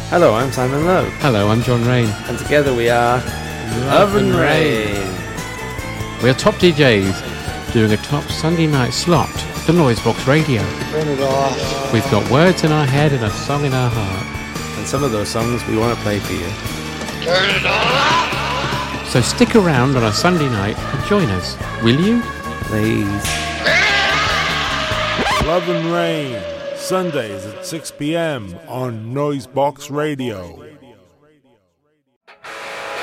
Hello, I'm Simon Lowe. Hello, I'm John Rain. And together we are Love and Rain. We are top DJs doing a top Sunday night slot for Noisebox Radio. Turn it off. We've got words in our head and a song in our heart. And some of those songs we want to play for you. Turn it off! So stick around on a Sunday night and join us, will you? Please. Love and Rain, Sundays at 6 p.m. on Noisebox Radio.